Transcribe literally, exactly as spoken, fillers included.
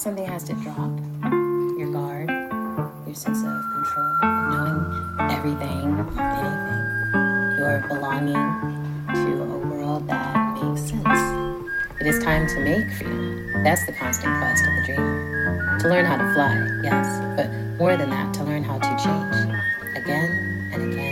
something has to drop. Your guard, your sense of control, knowing everything, anything. Your belonging to a world that makes sense. It is time to make freedom. That's the constant quest of the dreamer. To learn how to fly, yes, but more than that, to learn how to change. Again